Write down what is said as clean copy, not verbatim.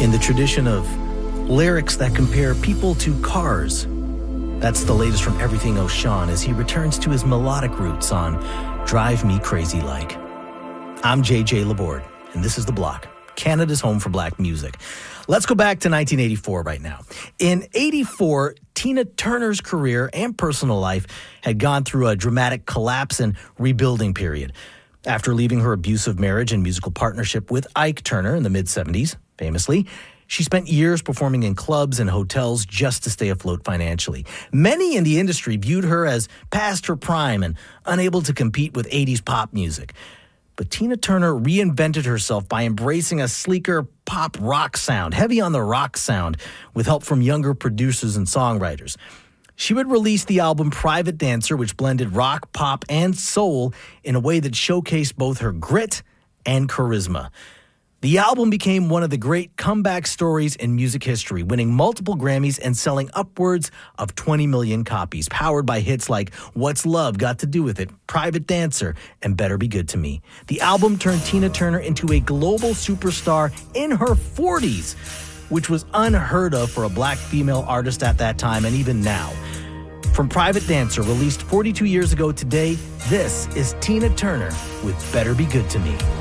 in the tradition of lyrics that compare people to cars. That's the latest from Everything O'Shawn as he returns to his melodic roots on Drive Me Crazy Like. I'm JJ Laborde, and this is The Block, Canada's home for black music. Let's go back to 1984 right now. In 84, Tina Turner's career and personal life had gone through a dramatic collapse and rebuilding period. After leaving her abusive marriage and musical partnership with Ike Turner in the mid-70s, famously, she spent years performing in clubs and hotels just to stay afloat financially. Many in the industry viewed her as past her prime and unable to compete with 80s pop music. But Tina Turner reinvented herself by embracing a sleeker pop rock sound, heavy on the rock sound, with help from younger producers and songwriters. She would release the album Private Dancer, which blended rock, pop, and soul in a way that showcased both her grit and charisma. The album became one of the great comeback stories in music history, winning multiple Grammys and selling upwards of 20 million copies, powered by hits like What's Love Got to Do With It, Private Dancer, and Better Be Good to Me. The album turned Tina Turner into a global superstar in her 40s, which was unheard of for a black female artist at that time and even now. From Private Dancer, released 42 years ago today, this is Tina Turner with Better Be Good to Me.